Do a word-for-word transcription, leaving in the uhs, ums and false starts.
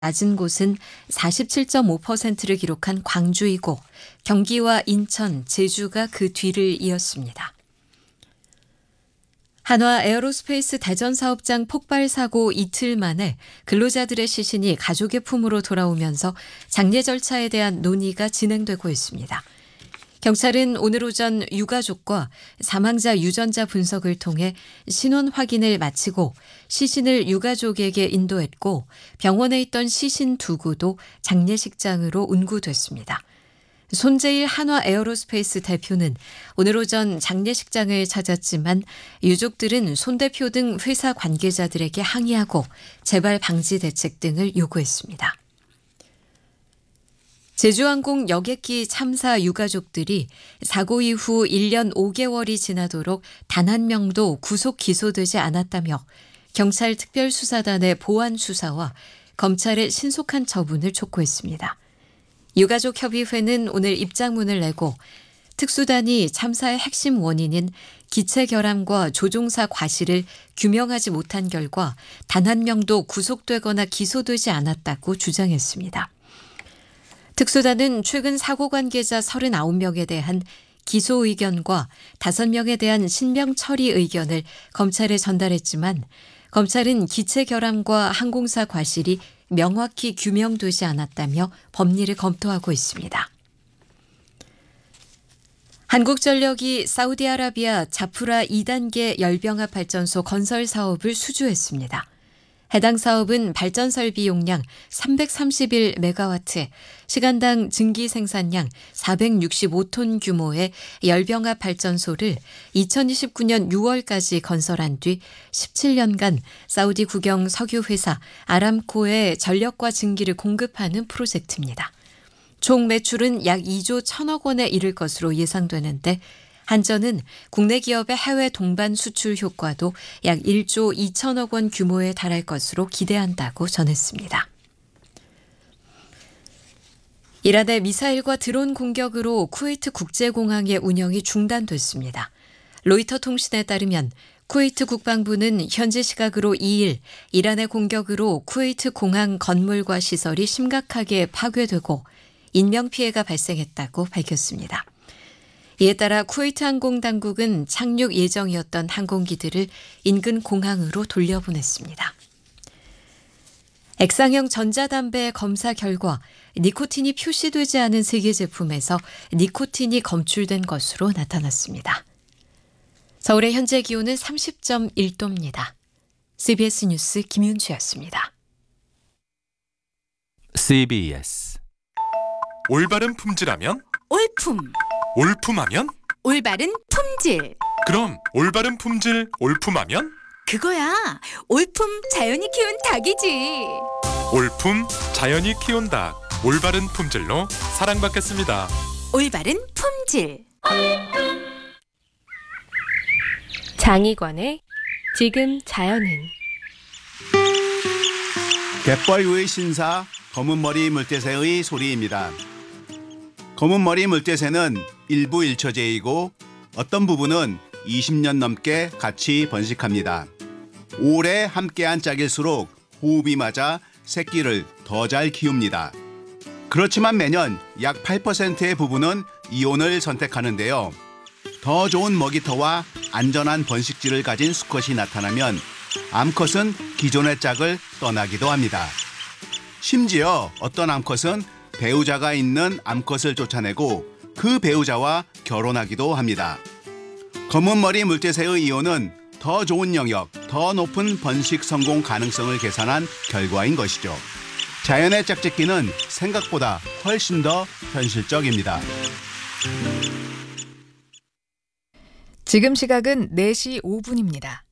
낮은 곳은 사십칠 점 오 퍼센트를 기록한 광주이고 경기와 인천, 제주가 그 뒤를 이었습니다. 한화 에어로스페이스 대전 사업장 폭발 사고 이틀 만에 근로자들의 시신이 가족의 품으로 돌아오면서 장례 절차에 대한 논의가 진행되고 있습니다. 경찰은 오늘 오전 유가족과 사망자 유전자 분석을 통해 신원 확인을 마치고 시신을 유가족에게 인도했고 병원에 있던 시신 두 구도 장례식장으로 운구됐습니다. 손재일 한화 에어로스페이스 대표는 오늘 오전 장례식장을 찾았지만 유족들은 손 대표 등 회사 관계자들에게 항의하고 재발 방지 대책 등을 요구했습니다. 제주항공 여객기 참사 유가족들이 사고 이후 일 년 오 개월이 지나도록 단 한 명도 구속 기소되지 않았다며 경찰 특별수사단의 보완 수사와 검찰의 신속한 처분을 촉구했습니다. 유가족협의회는 오늘 입장문을 내고 특수단이 참사의 핵심 원인인 기체 결함과 조종사 과실을 규명하지 못한 결과 단 한 명도 구속되거나 기소되지 않았다고 주장했습니다. 특수단은 최근 사고 관계자 서른아홉 명에 대한 기소 의견과 다섯 명에 대한 신병 처리 의견을 검찰에 전달했지만 검찰은 기체 결함과 항공사 과실이 명확히 규명되지 않았다며 법리를 검토하고 있습니다. 한국전력이 사우디아라비아 자프라 이 단계 열병합 발전소 건설 사업을 수주했습니다. 해당 사업은 발전 설비 용량 삼백삼십일 메가와트, 시간당 증기 생산량 사백육십오 톤 규모의 열병합 발전소를 이천이십구 년 유월까지 건설한 뒤 십칠 년간 사우디 국영 석유회사 아람코에 전력과 증기를 공급하는 프로젝트입니다. 총 매출은 약 이조 천억 원에 이를 것으로 예상되는데 한전은 국내 기업의 해외 동반 수출 효과도 약 일조 이천억 원 규모에 달할 것으로 기대한다고 전했습니다. 이란의 미사일과 드론 공격으로 쿠웨이트 국제공항의 운영이 중단됐습니다. 로이터 통신에 따르면 쿠웨이트 국방부는 현지 시각으로 이 일 이란의 공격으로 쿠웨이트 공항 건물과 시설이 심각하게 파괴되고 인명피해가 발생했다고 밝혔습니다. 이에 따라 쿠웨이트 항공당국은 착륙 예정이었던 항공기들을 인근 공항으로 돌려보냈습니다. 액상형 전자담배 검사 결과 니코틴이 표시되지 않은 세 개 제품에서 니코틴이 검출된 것으로 나타났습니다. 서울의 현재 기온은 삼십 점 일 도입니다. 씨비에스 뉴스 김윤주였습니다. 씨비에스 올바른 품질하면 올품, 올품하면 올바른 품질. 그럼 올바른 품질 올품하면 그거야. 올품 자연이 키운 닭이지. 올품 자연이 키운 닭 올바른 품질로 사랑받겠습니다. 올바른 품질. 장희관의 지금 자연은. 갯벌 위 신사 검은머리 물대새의 소리입니다. 검은머리 물대새는 일부 일처제이고 어떤 부분은 이십 년 넘게 같이 번식합니다. 오래 함께한 짝일수록 호흡이 맞아 새끼를 더 잘 키웁니다. 그렇지만 매년 약 팔 퍼센트의 부분은 이혼을 선택하는데요. 더 좋은 먹이터와 안전한 번식지를 가진 수컷이 나타나면 암컷은 기존의 짝을 떠나기도 합니다. 심지어 어떤 암컷은 배우자가 있는 암컷을 쫓아내고 그 배우자와 결혼하기도 합니다. 검은머리 물대새의 이혼은 더 좋은 영역, 더 높은 번식 성공 가능성을 계산한 결과인 것이죠. 자연의 짝짓기는 생각보다 훨씬 더 현실적입니다. 지금 시각은 네 시 오 분입니다.